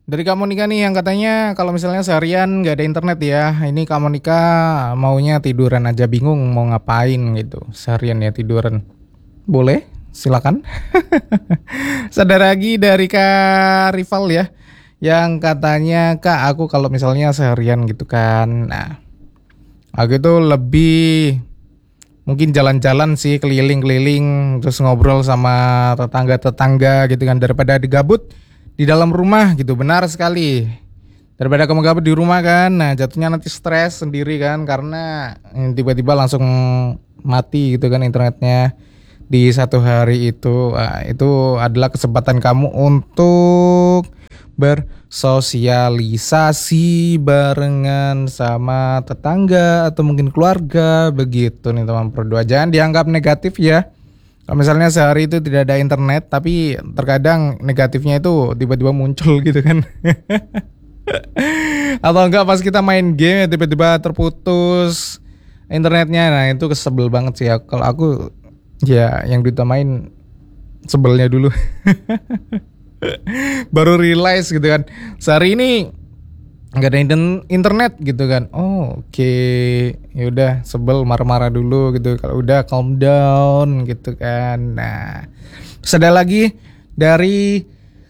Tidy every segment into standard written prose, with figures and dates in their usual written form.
Dari Kak Monika nih yang katanya kalau misalnya seharian nggak ada internet ya, ini Kak Monika maunya tiduran aja bingung mau ngapain gitu. Seharian ya tiduran. Boleh? Silakan. Sadar lagi dari Kak Rival ya, yang katanya Kak aku kalau misalnya seharian gitu kan, nah aku itu lebih mungkin jalan-jalan sih keliling-keliling terus ngobrol sama tetangga-tetangga gitu kan daripada digabut di dalam rumah gitu. Benar sekali. Daripada kamu gabut di rumah kan, nah jatuhnya nanti stres sendiri kan karena tiba-tiba langsung mati gitu kan internetnya di satu hari itu. Nah, itu adalah kesempatan kamu untuk bersosialisasi barengan sama tetangga atau mungkin keluarga begitu nih teman berdua. Jangan dianggap negatif ya. Kalau misalnya sehari itu tidak ada internet, tapi terkadang negatifnya itu tiba-tiba muncul gitu kan. Atau enggak pas kita main game tiba-tiba terputus internetnya. Nah itu kesebel banget sih ya. Kalau aku ya yang diutamain sebelnya dulu. Baru realize gitu kan. Sehari ini nggak ada internet gitu kan. Oh, oke. Ya udah sebel marah-marah dulu gitu. Kalau udah calm down gitu kan. Nah, terus ada lagi dari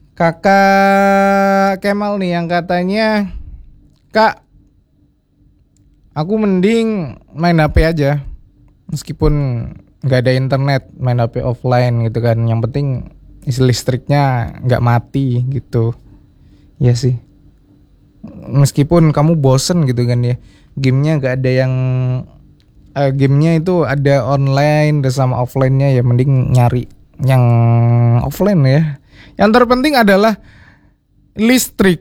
Kakak Kemal nih yang katanya, Kak, aku mending main HP aja. Meskipun nggak ada internet, main HP offline gitu kan. Yang penting isi listriknya nggak mati gitu. Ya sih. Meskipun kamu bosen gitu kan ya, gamenya nggak ada yang gamenya itu ada online dan sama offline-nya, ya mending nyari yang offline ya. Yang terpenting adalah listrik.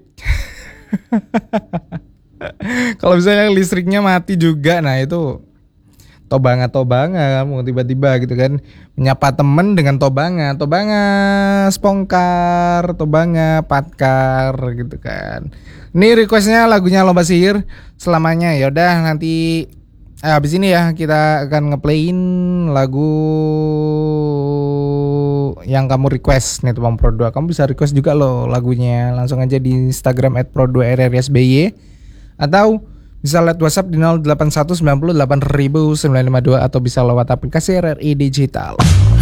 Kalau misalnya listriknya mati juga, nah itu tobangan kamu tiba-tiba gitu kan menyapa temen dengan tobanga spongkar, tobanga patkar gitu kan. Ini requestnya lagunya Lomba Sihir selamanya. Ya udah nanti habis ini ya kita akan ngeplayin lagu yang kamu request nih teman Pro 2. Kamu bisa request juga loh lagunya langsung aja di Instagram @pro2rrsby atau bisa lewat WhatsApp di 0819098952 atau bisa lewat aplikasi RRI Digital.